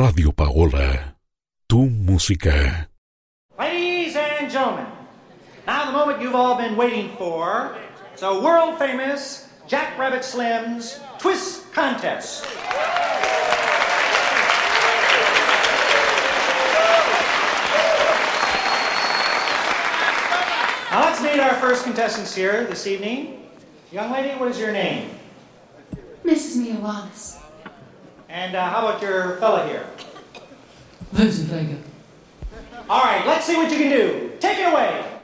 Radio Paola, tu música. Ladies and gentlemen, now the moment you've all been waiting for. It's a world-famous Jack Rabbit Slim's Twist Contest. Now let's meet our first contestants here this evening. Young lady, what is your name? Mrs. Mia Wallace. And how about your fella here? Vincent Vega. All right, let's see what you can do. Take it away.